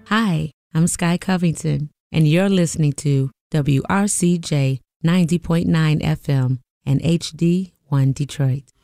Hi, I'm Sky Covington, and you're listening to WRCJ 90.9 FM and HD1 Detroit.